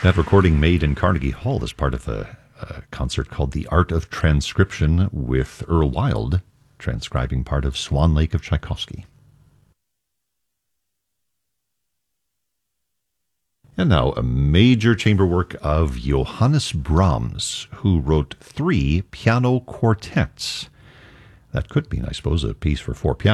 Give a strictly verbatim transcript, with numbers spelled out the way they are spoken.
That recording made in Carnegie Hall as part of a, a concert called The Art of Transcription with Earl Wild, transcribing part of Swan Lake of Tchaikovsky. And now a major chamber work of Johannes Brahms, who wrote three piano quartets. That could mean, I suppose, a piece for four pianos.